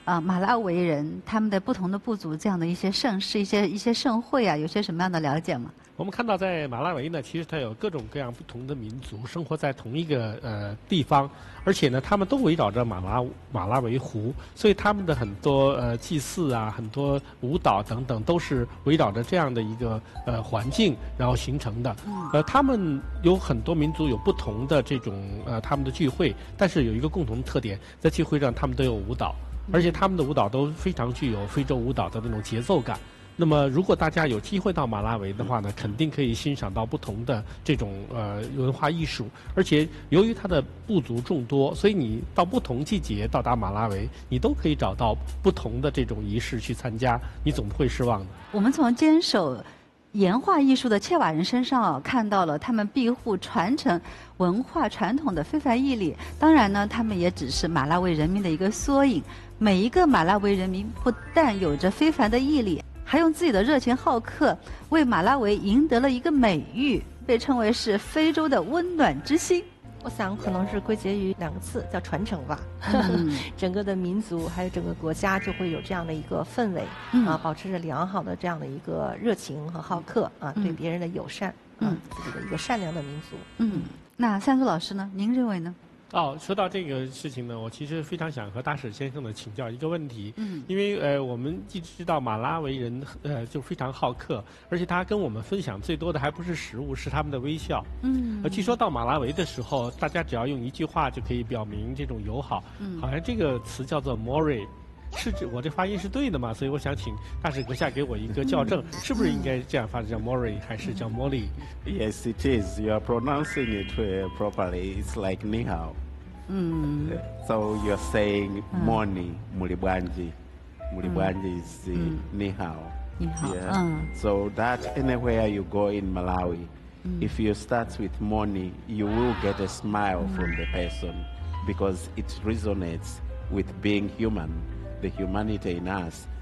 马拉维人他们的不同的部族这样的一些盛事、一些盛会啊，有些什么样的了解吗？ 我们看到在马拉维呢，其实它有各种各样不同的民族生活在同一个地方，而且呢，他们都围绕着马拉维湖，所以他们的很多祭祀啊、很多舞蹈等等，都是围绕着这样的一个环境然后形成的。他们有很多民族有不同的这种他们的聚会，但是有一个共同的特点，在聚会上他们都有舞蹈，而且他们的舞蹈都非常具有非洲舞蹈的那种节奏感。那么，如果大家有机会到马拉维的话呢，肯定可以欣赏到不同的这种文化艺术。而且，由于它的部族众多，所以你到不同季节到达马拉维，你都可以找到不同的这种仪式去参加，你总不会失望的。 我们从坚守岩画艺术的切瓦人身上看到了他们庇护传承文化传统的非凡毅力。当然呢，他们也只是马拉维人民的一个缩影。每一个马拉维人民不但有着非凡的毅力，还用自己的热情好客为马拉维赢得了一个美誉，被称为是非洲的温暖之星。 我想可能是归结于2个字，叫传承吧。整个的民族还有整个国家就会有这样的一个氛围，保持着良好的这样的一个热情和好客啊，对别人的友善，自己的一个善良的民族。 那三苏老师呢？您认为呢？ 说到这个事情呢，我其实非常想和大使先生呢请教一个问题。因为我们一直知道马拉维人就非常好客，而且他跟我们分享最多的还不是食物，是他们的微笑。据说到马拉维的时候，大家只要用一句话就可以表明这种友好。好像这个词叫做 “mori”。是指我这发音是对的吗？所以我想请大使阁下给我一个校正，是不是应该这样发叫 Mori 还是叫 Molly？ Yes, it is. You are pronouncing it properly. It's like ni hao. So you're saying morning, mulibwanji. Mulibwanji is ni hao. Ni hao. Yeah. So that anywhere you go in Malawi, if you start with morning, you will get a smile from the person because it resonates with being human. The humanity in us.